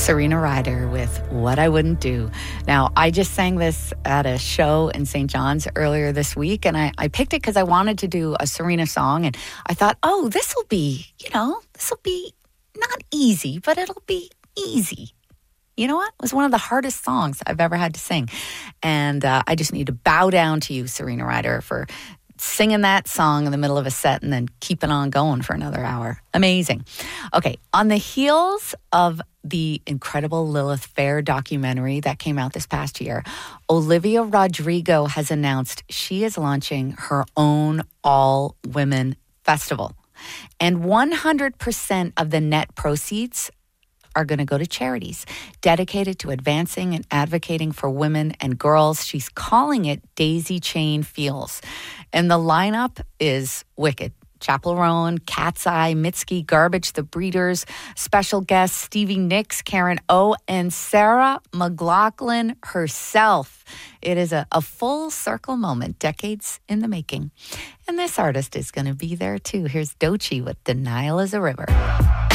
Serena Ryder with What I Wouldn't Do. Now, I just sang this at a show in St. John's earlier this week, and I picked it because I wanted to do a Serena song, and I thought, oh, this will be not easy, but it'll be easy. You know what? It was one of the hardest songs I've ever had to sing. And I just need to bow down to you, Serena Ryder, for singing that song in the middle of a set and then keeping on going for another hour. Amazing. Okay, on the heels of the incredible Lilith Fair documentary that came out this past year, Olivia Rodrigo has announced she is launching her own all-women festival. And 100% of the net proceeds are going to go to charities dedicated to advancing and advocating for women and girls. She's calling it Daisy Chain Feels. And the lineup is wicked. Chappell Roan, Cat's Eye, Mitski, Garbage, The Breeders, special guests Stevie Nicks, Karen O, and Sarah McLachlan herself. It is a full circle moment, decades in the making. And this artist is going to be there too. Here's Doechii with Denial is a River.